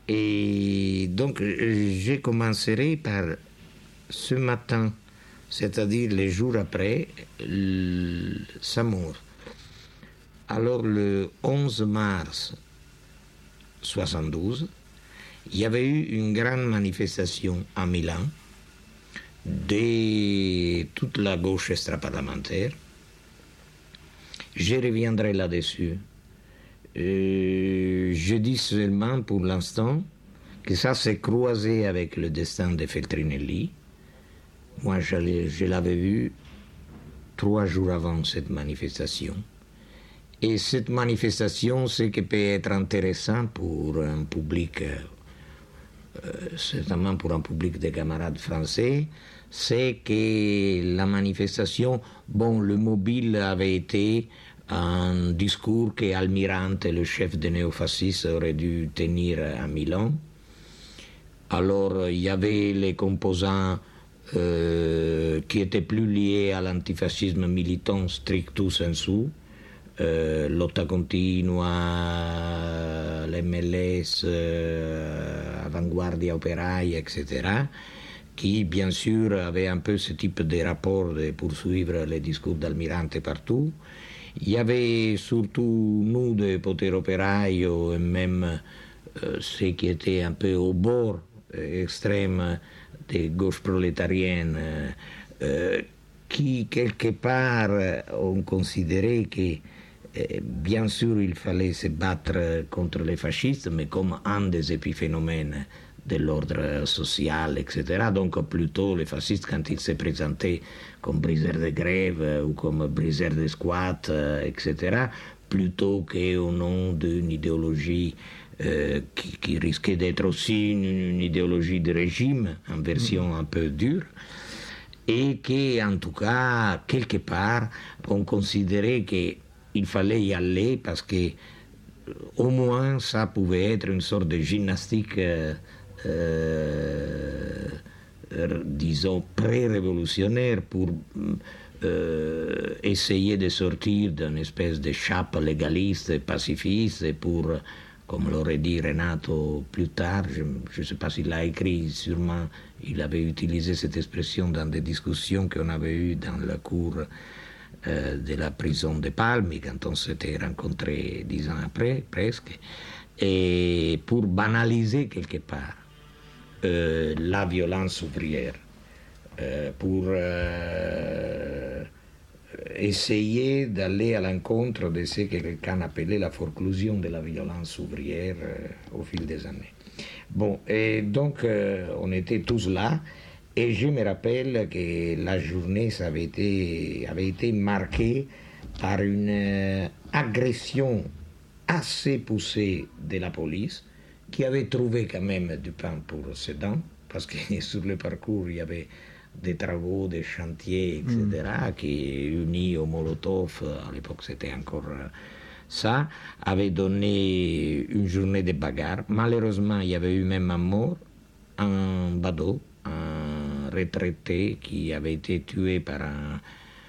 Et donc, je commencerai par ce matin, c'est-à-dire les jours après sa mort. Alors, le 11 mars 72, il y avait eu une grande manifestation à Milan de toute la gauche extraparlementaire. Je reviendrai là-dessus. Je dis seulement pour l'instant que ça s'est croisé avec le destin de Feltrinelli. Moi, je l'avais vu 3 jours avant cette manifestation. Et cette manifestation, ce qui peut être intéressant pour un public, certainement pour un public de camarades français, c'est que la manifestation, le mobile avait été un discours que Almirante, le chef des néofascistes, aurait dû tenir à Milan. Alors, il y avait les composants qui étaient plus liés à l'antifascisme militant stricto sensu, Lotta Continua, l'MLS, Avanguardia Operaia, etc., qui, bien sûr, avaient un peu ce type de rapport de poursuivre les discours d'Almirante partout. Il y avait surtout nous, de Potere Operaio, et même ceux qui étaient un peu au bord extrême des gauches prolétariennes, qui, quelque part, ont considéré que, bien sûr, il fallait se battre contre les fascistes, mais comme un des épiphénomènes de l'ordre social, etc. Donc, plutôt, les fascistes, quand ils se présentaient comme briseurs de grève ou comme briseurs de squat, etc., plutôt qu'au nom d'une idéologie qui risquait d'être aussi une idéologie de régime, en version un peu dure, et qui, en tout cas, quelque part, on considérait qu'il fallait y aller parce que, au moins, ça pouvait être une sorte de gymnastique, disons, pré-révolutionnaire pour essayer de sortir d'une espèce de chape légaliste et pacifiste et pour, comme l'aurait dit Renato plus tard, je ne sais pas s'il l'a écrit, sûrement il avait utilisé cette expression dans des discussions qu'on avait eues dans la cour de la prison de Palmi, quand on s'était rencontrés 10 ans après, presque, et pour banaliser quelque part la violence ouvrière, pour essayer d'aller à l'encontre de ce que quelqu'un appelait la forclusion de la violence ouvrière au fil des années. Bon, et donc on était tous là, et je me rappelle que la journée ça avait été marquée par une agression assez poussée de la police, qui avait trouvé quand même du pain pour ses dents, parce que sur le parcours il y avait des travaux, des chantiers, etc., qui, unis au Molotov, à l'époque c'était encore ça, avait donné une journée de bagarre. Malheureusement, il y avait eu même un mort, un badaud, un retraité qui avait été tué par un